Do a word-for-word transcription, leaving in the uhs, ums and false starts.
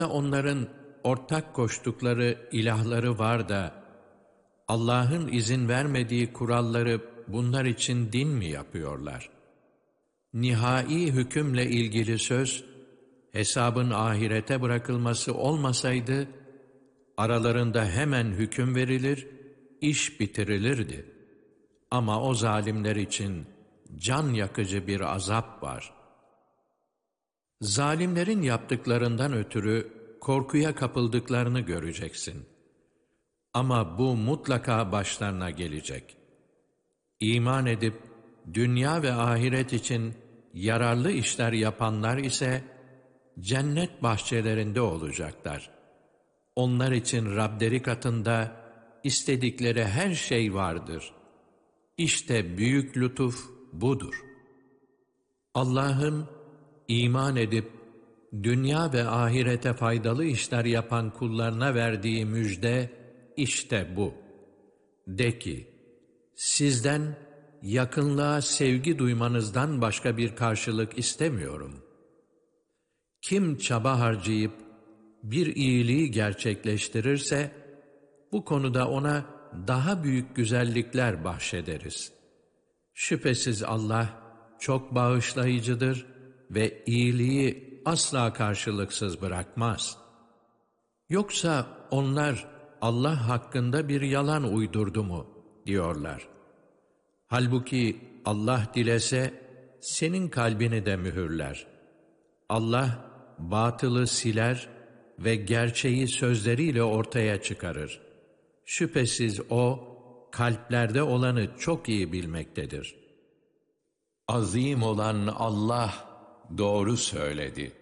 Onların ortak koştukları ilahları var da, Allah'ın izin vermediği kuralları bunlar için din mi yapıyorlar? Nihai hükümle ilgili söz, hesabın ahirete bırakılması olmasaydı, aralarında hemen hüküm verilir, iş bitirilirdi. Ama o zalimler için can yakıcı bir azap var. Zalimlerin yaptıklarından ötürü korkuya kapıldıklarını göreceksin. Ama bu mutlaka başlarına gelecek. İman edip dünya ve ahiret için yararlı işler yapanlar ise cennet bahçelerinde olacaklar. Onlar için Rableri katında istedikleri her şey vardır. İşte büyük lütuf budur. Allah'ın iman edip dünya ve ahirete faydalı işler yapan kullarına verdiği müjde işte bu. De ki, sizden yakınlığa sevgi duymanızdan başka bir karşılık istemiyorum. Kim çaba harcayıp bir iyiliği gerçekleştirirse, bu konuda ona daha büyük güzellikler bahşederiz. Şüphesiz Allah çok bağışlayıcıdır ve iyiliği asla karşılıksız bırakmaz. Yoksa onlar Allah hakkında bir yalan uydurdu mu diyorlar. Halbuki Allah dilese senin kalbini de mühürler. Allah batılı siler ve gerçeği sözleriyle ortaya çıkarır. Şüphesiz O, kalplerde olanı çok iyi bilmektedir. Azim olan Allah doğru söyledi.